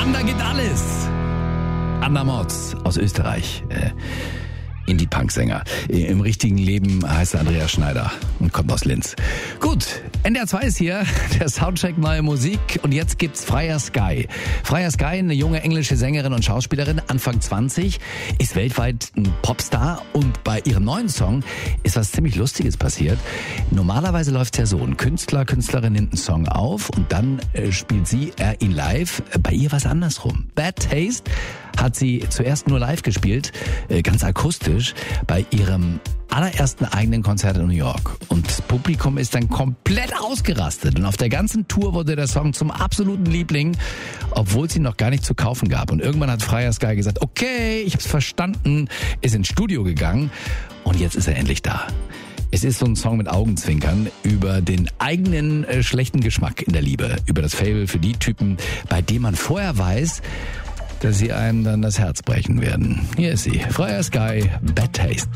Da geht alles. Andermords aus Österreich. Indie-Punk-Sänger. Im richtigen Leben heißt er Andreas Schneider und kommt aus Linz. Gut, NDR 2 ist hier, der Soundcheck neue Musik und jetzt gibt's Freya Sky. Freya Sky, eine junge englische Sängerin und Schauspielerin, Anfang 20, ist weltweit ein Popstar und bei ihrem neuen Song ist was ziemlich Lustiges passiert. Normalerweise läuft's ja so, ein Künstlerin nimmt einen Song auf und dann spielt er ihn live. Bei ihr war's andersrum. Bad Taste hat sie zuerst nur live gespielt, ganz akustisch, bei ihrem allerersten eigenen Konzert in New York. Und das Publikum ist dann komplett ausgerastet. Und auf der ganzen Tour wurde der Song zum absoluten Liebling, obwohl es ihn noch gar nicht zu kaufen gab. Und irgendwann hat Freya Sky gesagt, okay, ich hab's verstanden, ist ins Studio gegangen und jetzt ist er endlich da. Es ist so ein Song mit Augenzwinkern über den eigenen schlechten Geschmack in der Liebe, über das Faible für die Typen, bei denen man vorher weiß, dass sie einem dann das Herz brechen werden. Hier ist sie, Freya Sky, Bad Taste.